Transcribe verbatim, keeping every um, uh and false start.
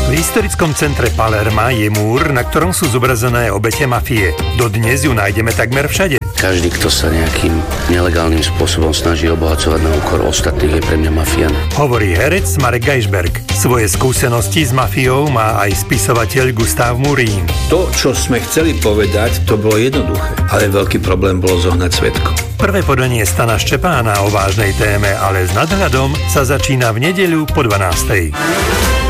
V historickom centre Palerma je múr, na ktorom sú zobrazené obete mafie. Dodnes ju nájdeme takmer všade. Každý, kto sa nejakým nelegálnym spôsobom snaží obohacovať na úkor ostatných, je pre mňa mafián. Hovorí herec Marek Geisberg. Svoje skúsenosti s mafiou má aj spisovateľ Gustav Murín. To, čo sme chceli povedať, to bolo jednoduché, ale veľký problém bolo zohnať svedkov. Prvé podanie Stana Štepána o vážnej téme, ale s nadhľadom sa začína v nedeľu po dvanástej.